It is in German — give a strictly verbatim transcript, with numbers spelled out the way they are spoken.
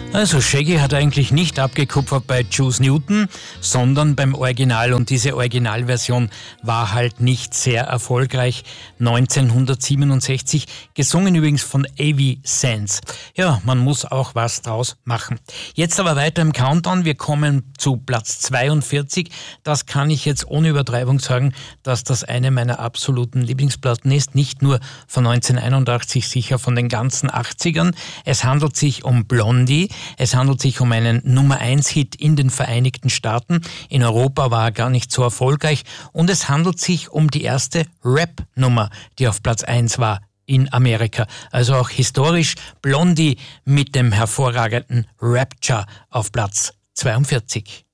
Also Shaggy hat eigentlich nicht abgekupfert bei Juice Newton, sondern beim Original, und diese Originalversion war halt nicht sehr erfolgreich. neunzehnhundertsiebenundsechzig, gesungen übrigens von A V Sands. Ja, man muss auch was draus machen. Jetzt aber weiter im Countdown, wir kommen zu Platz zweiundvierzig. Das kann ich jetzt ohne Übertreibung sagen, dass das eine meiner absoluten Lieblingsplatten ist, nicht nur von neunzehnhunderteinundachtzig, sicher von den ganzen achtzigern. Es handelt sich um Blondie. Es handelt sich um einen Nummer eins Hit in den Vereinigten Staaten. In Europa war er gar nicht so erfolgreich. Und es handelt sich um die erste Rap-Nummer, die auf Platz eins war in Amerika. Also auch historisch Blondie mit dem hervorragenden Rapture auf Platz zweiundvierzig.